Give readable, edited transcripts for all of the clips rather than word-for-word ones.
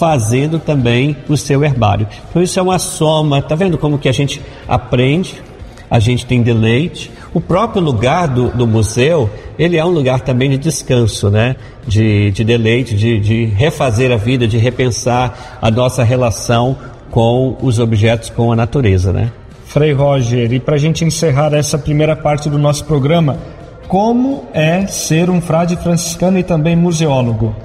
fazendo também o seu herbário. Então isso é uma soma, tá vendo como que a gente aprende, a gente tem deleite. O próprio lugar do museu, ele é um lugar também de descanso, né? De deleite, de refazer a vida, de repensar a nossa relação com os objetos, com a natureza, né? Frei Roger, e para a gente encerrar essa primeira parte do nosso programa, como é ser um frade franciscano e também museólogo?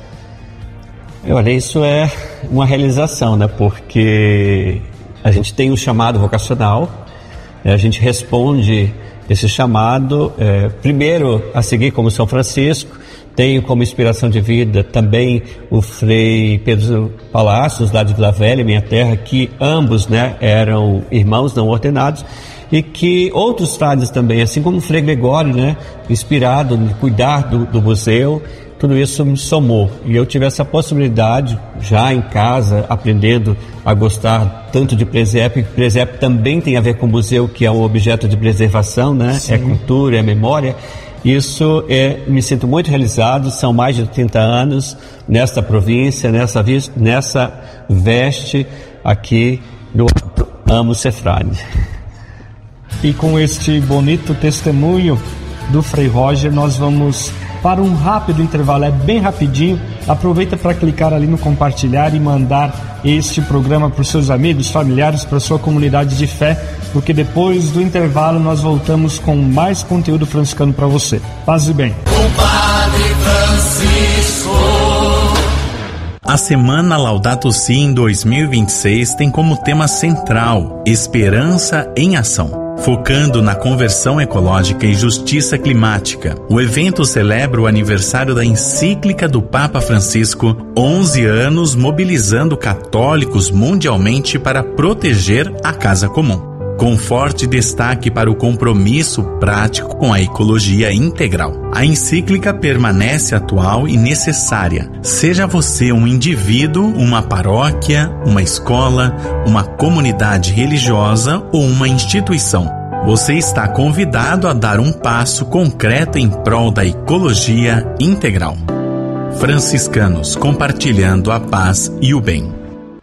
Olha, isso é uma realização, né? Porque a gente tem um chamado vocacional, a gente responde esse chamado, primeiro a seguir como São Francisco. Tenho como inspiração de vida também o Frei Pedro Palacios, lá de Vila Velha, minha terra, que ambos, né, eram irmãos não ordenados, e que outros frades também, assim como o Frei Gregório, né, inspirado em cuidar do museu. Tudo isso me somou, e eu tive essa possibilidade já em casa, aprendendo a gostar tanto de presépio, que presépio também tem a ver com o museu, que é um objeto de preservação, né? Sim. É cultura, é memória. Isso me sinto muito realizado. São mais de 30 anos nesta província, nessa veste aqui do Amo Ser Frade. E com este bonito testemunho do Frei Roger, nós vamos para um rápido intervalo, é bem rapidinho. Aproveita para clicar ali no compartilhar e mandar este programa para os seus amigos, familiares, para a sua comunidade de fé, porque depois do intervalo nós voltamos com mais conteúdo franciscano para você. Paz e bem. Padre Francisco. A Semana Laudato Si em 2026 tem como tema central Esperança em Ação. Focando na conversão ecológica e justiça climática, o evento celebra o aniversário da encíclica do Papa Francisco, 11 anos mobilizando católicos mundialmente para proteger a casa comum, com forte destaque para o compromisso prático com a ecologia integral. A encíclica permanece atual e necessária, seja você um indivíduo, uma paróquia, uma escola, uma comunidade religiosa ou uma instituição. Você está convidado a dar um passo concreto em prol da ecologia integral. Franciscanos compartilhando a paz e o bem.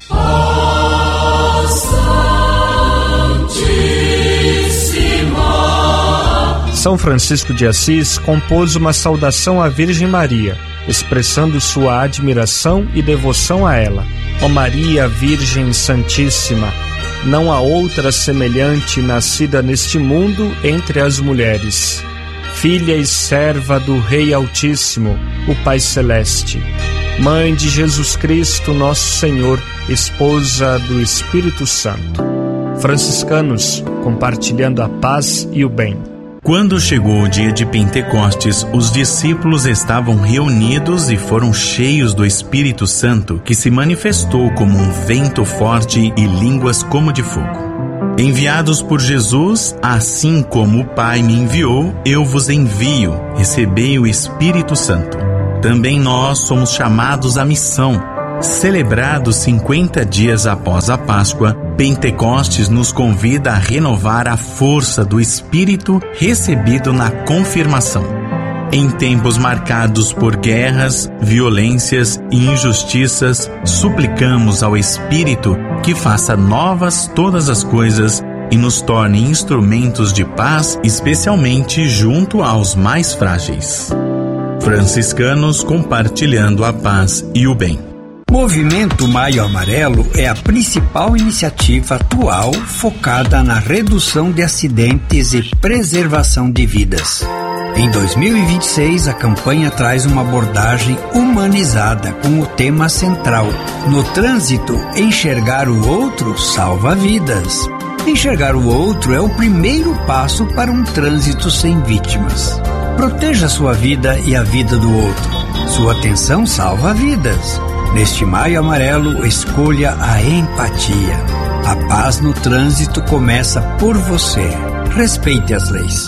São Francisco de Assis compôs uma saudação à Virgem Maria, expressando sua admiração e devoção a ela. Ó Maria, Virgem Santíssima, não há outra semelhante nascida neste mundo entre as mulheres. Filha e serva do Rei Altíssimo, o Pai Celeste. Mãe de Jesus Cristo, nosso Senhor, esposa do Espírito Santo. Franciscanos, compartilhando a paz e o bem. Quando chegou o dia de Pentecostes, os discípulos estavam reunidos e foram cheios do Espírito Santo, que se manifestou como um vento forte e línguas como de fogo. Enviados por Jesus, assim como o Pai me enviou, eu vos envio, recebei o Espírito Santo. Também nós somos chamados à missão. Celebrados 50 dias após a Páscoa, Pentecostes nos convida a renovar a força do Espírito recebido na confirmação. Em tempos marcados por guerras, violências e injustiças, suplicamos ao Espírito que faça novas todas as coisas e nos torne instrumentos de paz, especialmente junto aos mais frágeis. Franciscanos compartilhando a paz e o bem. Movimento Maio Amarelo é a principal iniciativa atual focada na redução de acidentes e preservação de vidas. Em 2026, a campanha traz uma abordagem humanizada com o tema central: no trânsito, enxergar o outro salva vidas. Enxergar o outro é o primeiro passo para um trânsito sem vítimas. Proteja sua vida e a vida do outro. Sua atenção salva vidas. Neste Maio Amarelo, escolha a empatia. A paz no trânsito começa por você. Respeite as leis.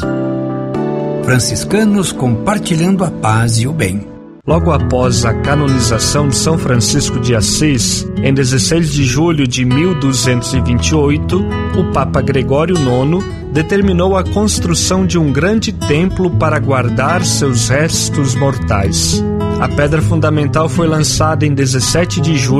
Franciscanos compartilhando a paz e o bem. Logo após a canonização de São Francisco de Assis, em 16 de julho de 1228, o Papa Gregório IX determinou a construção de um grande templo para guardar seus restos mortais. A pedra fundamental foi lançada em 17 de julho